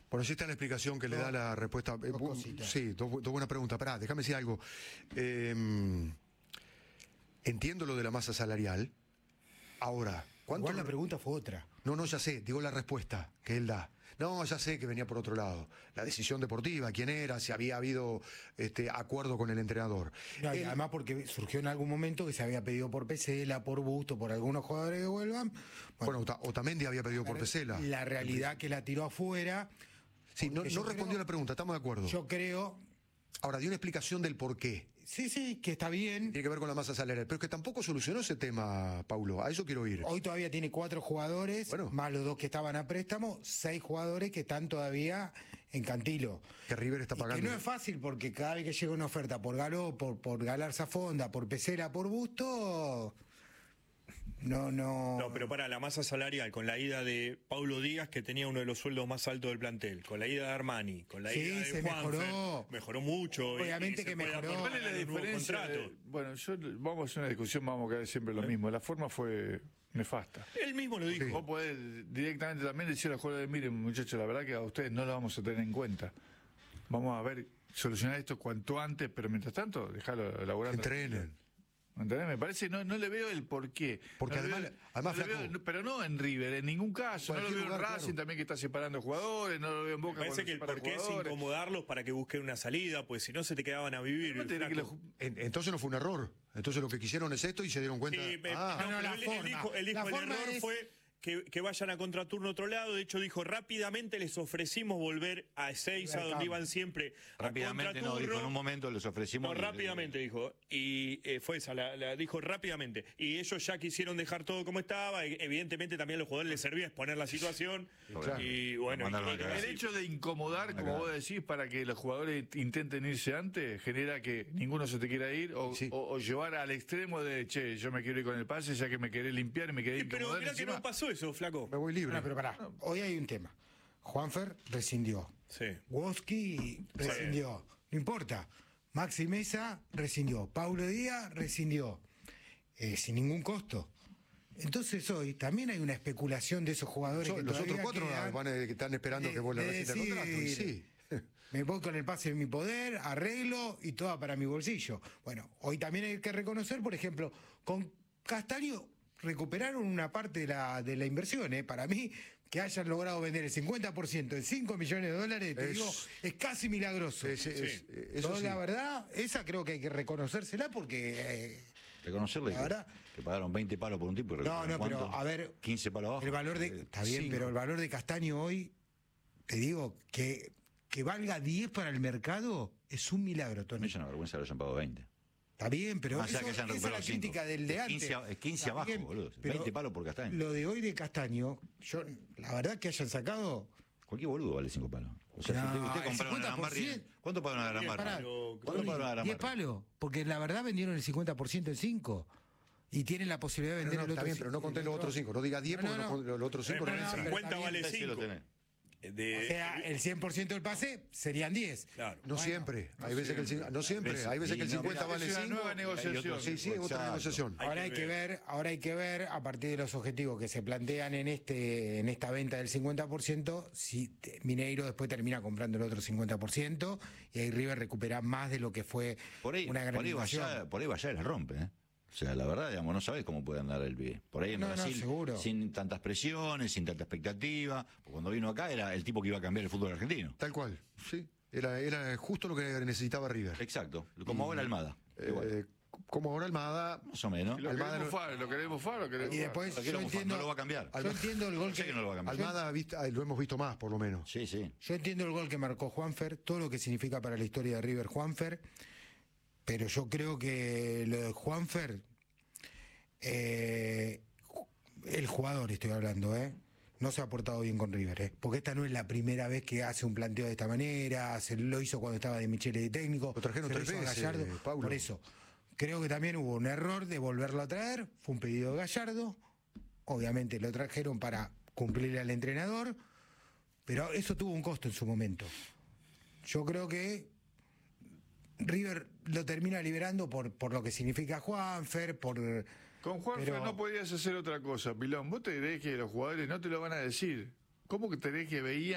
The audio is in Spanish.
Bueno, sí está la explicación que le da la respuesta. Sí, dos buenas preguntas. Pará, déjame decir algo. Entiendo lo de la masa salarial. Ahora, igual la pregunta fue otra. No, ya sé, digo la respuesta que él da. No, ya sé que venía por otro lado. La decisión deportiva, quién era, si había habido acuerdo con el entrenador. No, y además porque surgió en algún momento que se había pedido por Pesela, por Busto, por algunos jugadores que vuelvan. Bueno, Otamendi había pedido por Pesela. La realidad que la tiró afuera. Sí, no respondió a la pregunta, estamos de acuerdo. Yo creo... Ahora, dio una explicación del por qué. Sí, que está bien. Tiene que ver con la masa salarial, pero es que tampoco solucionó ese tema, Paulo. A eso quiero ir. Hoy todavía tiene 4 jugadores, más los 2 que estaban a préstamo, 6 jugadores que están todavía en Cantilo. Que River está pagando. Y que no es fácil porque cada vez que llega una oferta por Galó, por Galarza Fonda, por Pesela, por Busto... No, pero para la masa salarial, con la ida de Paulo Díaz, que tenía uno de los sueldos más altos del plantel, con la ida de Armani, con la ida de Juanfer, mejoró mucho. Obviamente que mejoró. ¿Cuál es la diferencia? Bueno, vamos a hacer una discusión, vamos a caer siempre lo mismo. La forma fue nefasta. Él mismo lo dijo. Vos podés directamente también decir a los jugadores, miren muchachos, la verdad que a ustedes no lo vamos a tener en cuenta. Vamos a ver, solucionar esto cuanto antes, pero mientras tanto, dejarlo elaborando. Entrenen. ¿Entendés? Me parece, no le veo el porqué. Porque no además veo, pero no en River, en ningún caso. No lo veo en Racing también, que está separando jugadores, no lo veo en Boca. Parece que el porqué es incomodarlos para que busquen una salida, pues si no se te quedaban a vivir. Entonces no fue un error. Entonces lo que quisieron es esto y se dieron cuenta. Él dijo el error fue que vayan a contraturno a otro lado. De hecho dijo, rápidamente les ofrecimos volver a Ezeiza, donde iban siempre rápidamente. No, dijo en un momento les ofrecimos. No, rápidamente dijo, y fue esa, la dijo rápidamente, y ellos ya quisieron dejar todo como estaba. Evidentemente también a los jugadores les servía exponer la situación. Y bueno, el hecho de incomodar, como vos decís, para que los jugadores intenten irse antes, genera que ninguno se te quiera ir, o llevar al extremo de, che, yo me quiero ir con el pase, ya que me querés limpiar y me querés incomodar. Pero mirá que no pasó eso, flaco. Me voy libre. No, pero pará, hoy hay un tema. Juanfer rescindió. Sí. Woski rescindió. No importa. Maxi Mesa rescindió. Paulo Díaz rescindió. Sin ningún costo. Entonces hoy también hay una especulación de esos jugadores que los otros 4 que están esperando que vuelva a rescindir el contrato. Y sí. Me voy con el pase de mi poder, arreglo y toda para mi bolsillo. Bueno, hoy también hay que reconocer, por ejemplo, con Castaño recuperaron una parte de la inversión. Para mí, que hayan logrado vender el 50% de 5 millones de dólares, te digo, es casi milagroso. La verdad, esa creo que hay que reconocérsela porque... reconocerle que pagaron 20 palos por un tipo. No, pero a ver... 15 palos abajo. El valor está bien, pero el valor de Castaño hoy, te digo, que valga 10 para el mercado, es un milagro, Tony. Es una vergüenza que lo hayan pagado 20. Está bien, pero esa es la crítica del de antes. Es 15 abajo, boludo. 20 palos por Castaño. Lo de hoy de Castaño, la verdad que hayan sacado... Cualquier boludo vale 5 palos. O sea, si usted compraron a Gamarri, ¿cuánto pagaron a Gamarri? ¿Cuánto pagaron a Gamarri? 10 palos, porque la verdad vendieron el 50% en 5. Y tienen la posibilidad de vender el otro 5. Está bien, pero no conté los otros 5. No diga 10 porque los otros 5 no 50 vale 5. O sea, el 100% del pase serían 10. Claro. No siempre. Hay veces que el 50 vale 5. Es una nueva negociación. Sí, otra negociación. Ahora hay que ver, a partir de los objetivos que se plantean en esta venta del 50%, si Mineiro después termina comprando el otro 50% y ahí River recupera más de lo que fue una gran inversión. Por ahí Vallá la rompe, ¿eh? O sea, la verdad, digamos, no sabés cómo puede andar el pie. Por ahí en Brasil, sin tantas presiones, sin tanta expectativa. Porque cuando vino acá era el tipo que iba a cambiar el fútbol argentino. Tal cual, sí. Era justo lo que necesitaba River. Exacto. Como ahora Almada. Como ahora Almada, más o menos. Lo queremos far. Y después yo entiendo, no lo va a cambiar. Yo entiendo el gol que no lo va a cambiar. Almada lo hemos visto más, por lo menos. Sí. Yo entiendo el gol que marcó Juanfer, todo lo que significa para la historia de River Juanfer. Pero yo creo que lo de Juanfer, el jugador estoy hablando, no se ha portado bien con River, porque esta no es la primera vez que hace un planteo de esta manera, se lo hizo cuando estaba de Michele de técnico, lo trajeron 3 veces, Gallardo, Paulo. Por eso, creo que también hubo un error de volverlo a traer, fue un pedido de Gallardo, obviamente lo trajeron para cumplirle al entrenador, pero eso tuvo un costo en su momento. Yo creo que River lo termina liberando por lo que significa Juanfer, Con Juanfer no podías hacer otra cosa, Pilón. ¿Vos te creés que los jugadores no te lo van a decir? ¿Cómo que tenés que veían